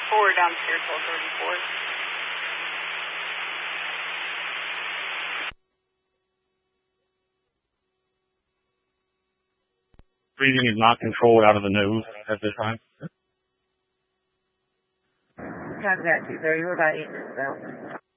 Forward downstairs, 1234. Breathing is not controlled out of the nose at this time. Contact 230, we're about 8 minutes out.